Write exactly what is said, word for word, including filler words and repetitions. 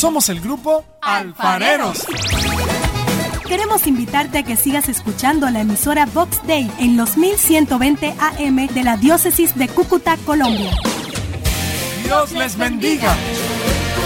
Somos el grupo Alfareros. Queremos invitarte a que sigas escuchando la emisora Vox Day en los mil ciento veinte A M de la Diócesis de Cúcuta, Colombia. Dios les bendiga.